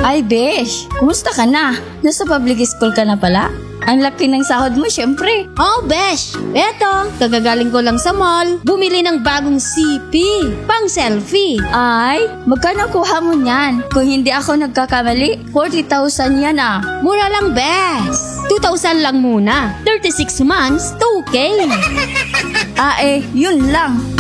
Ay, besh, kumusta ka na? Nasa public school ka na pala? Ang laki ng sahod mo, syempre. Oh, besh! Eto, kagagaling ko lang sa mall. Bumili ng bagong CP. Pang selfie. Ay, magkano kuha mo niyan? Kung hindi ako nagkakamali, 40,000 yan ah. Mura lang, besh. 2,000 lang muna. 36 months, 2K. Yun lang.